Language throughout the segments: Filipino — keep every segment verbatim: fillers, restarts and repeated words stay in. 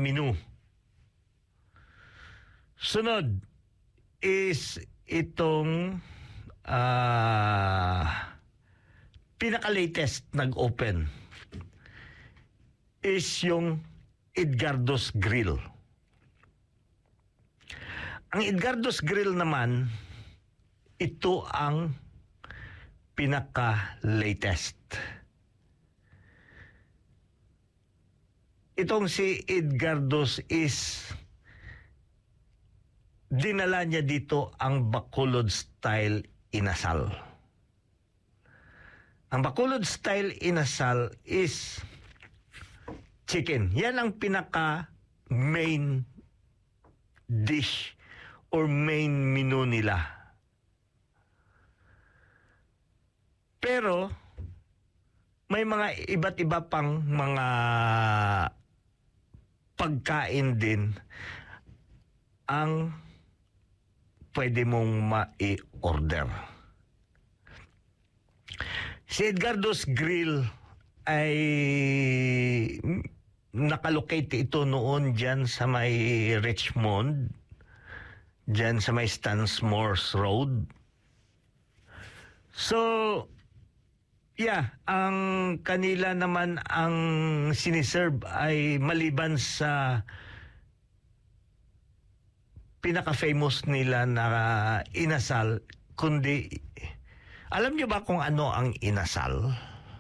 menu. Sunod is itong uh, pinaka-latest nag-open is yung Edgardo's Grill. Ang Edgardo's Grill naman, ito ang pinaka-latest. Itong si Edgardo's is dinala niya dito ang Bacolod style inasal. Ang Bacolod style inasal is chicken. Yan ang pinaka main dish or main menu nila. Pero may mga iba't iba pang mga pagkain din ang pwede mong ma-i-order. Si Edgardo's Grill ay nakalocate ito noon dyan sa may Richmond, dyan sa may Stansmores Road. So, yeah, ang kanila naman ang siniserve ay maliban sa pinaka-famous nila na inasal, kundi alam niyo ba kung ano ang inasal?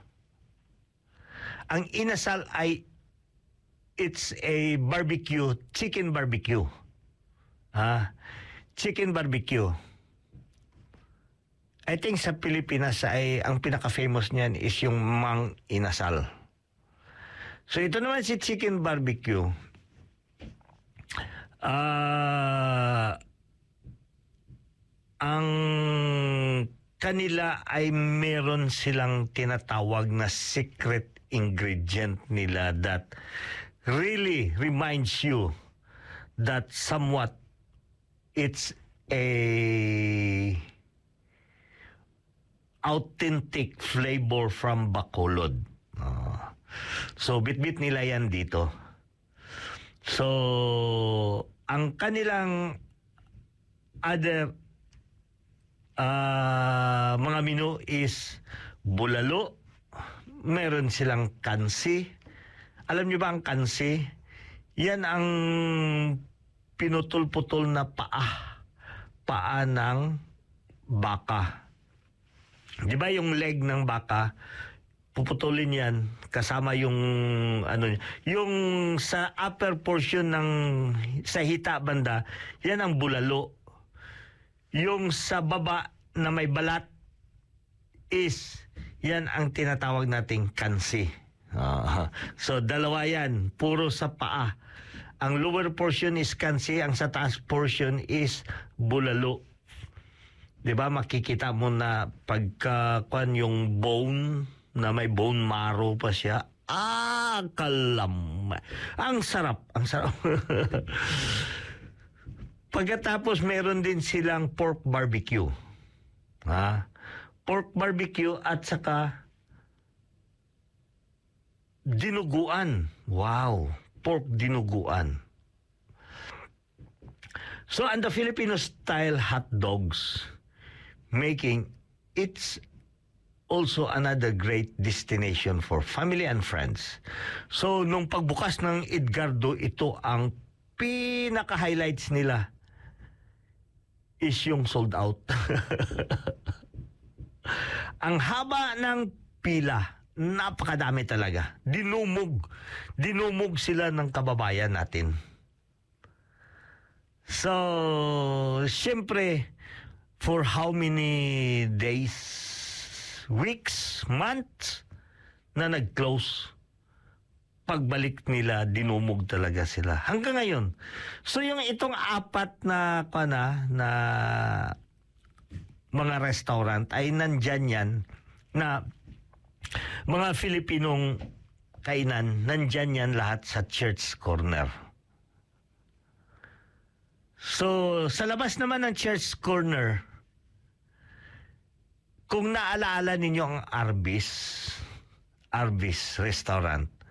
Ang inasal ay it's a barbecue, chicken barbecue. Ah, chicken barbecue. I think sa Pilipinas ay ang pinaka-famous niyan is yung mang inasal. So ito naman si chicken barbecue. Ah, uh, ang kanila ay meron silang tinatawag na secret ingredient nila that really reminds you that somewhat it's a authentic flavor from Bacolod. Uh, so, bit-bit nila yan dito. So, ang kanilang other uh, mga menu is bulalo, meron silang kansi. Alam niyo ba ang kansi? Yan ang pinutol-putol na paa. Paa ng baka. Di ba yung leg ng baka, puputulin yan kasama yung ano, yung sa upper portion ng sa hita banda, yan ang bulalo. Yung sa baba na may balat is yan ang tinatawag nating kansi. Uh, so dalawa yan, puro sa paa. Ang lower portion is kansi, ang sa taas portion is bulalo. 'Di ba makikita mo na pagka kwan yung bone na may bone marrow pa siya. Ah, kalam. Ang sarap, ang sarap. Pagkatapos meron din silang pork barbecue. Ha? Pork barbecue at saka dinuguan. Wow, pork dinuguan. So, and the Filipino style hot dogs making, it's also another great destination for family and friends. So, nung pagbukas ng Edgardo, ito ang pinaka-highlights nila is yung sold out. Ang haba ng pila, napakadami talaga. Dinumog. Dinumog sila ng kababayan natin. So, siyempre, for how many days, weeks, months na nag-close, pagbalik nila, dinumog talaga sila. Hanggang ngayon. So, yung itong apat na, na, na mga restaurant ay nandyan yan na mga Filipinong kainan, nandyan yan lahat sa Church Corner. So, sa labas naman ng Church Corner, kung naalaala ninyo ang Arbis, Arbis Restaurant,